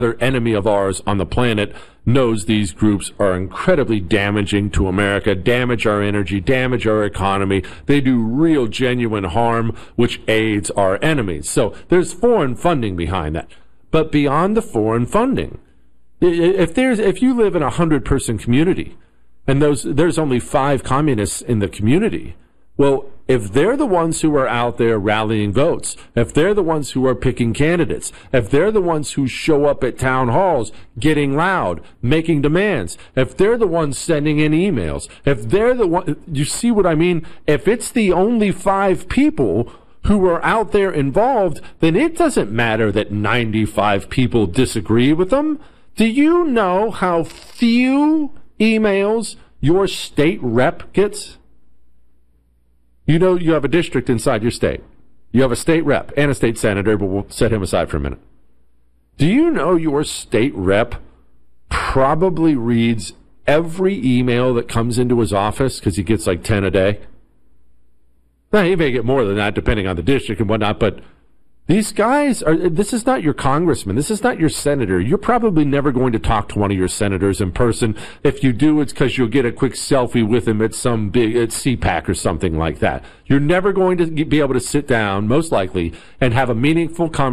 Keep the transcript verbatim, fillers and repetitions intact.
other enemy of ours on the planet knows these groups are incredibly damaging to America, damage our energy, damage our economy. They do real, genuine harm, which aids our enemies. So there's foreign funding behind that. But beyond the foreign funding, if there's if you live in a hundred-person community and those there's only five communists in the community, well, if they're the ones who are out there rallying votes, if they're the ones who are picking candidates, if they're the ones who show up at town halls getting loud, making demands, if they're the ones sending in emails, if they're the one, you see what I mean? If it's the only five people who are out there involved, then it doesn't matter that ninety-five people disagree with them. Do you know how few emails your state rep gets? You know you have a district inside your state. You have a state rep and a state senator, but we'll set him aside for a minute. Do you know your state rep probably reads every email that comes into his office because he gets like ten a day? Now, he may get more than that depending on the district and whatnot, but these guys are, this is not your congressman. This is not your senator. You're probably never going to talk to one of your senators in person. If you do, it's because you'll get a quick selfie with him at some big, at C PAC or something like that. You're never going to be able to sit down, most likely, and have a meaningful conversation